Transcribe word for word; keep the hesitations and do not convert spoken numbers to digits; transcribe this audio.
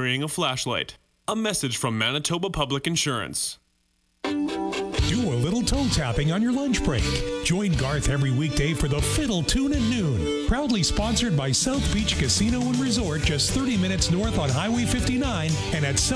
carrying a flashlight. A message from Manitoba Public Insurance. Do a little toe tapping on your lunch break. Join Garth every weekday for the Fiddle Tune at noon. Proudly sponsored by South Beach Casino and Resort, just thirty minutes north on Highway fifty-nine and at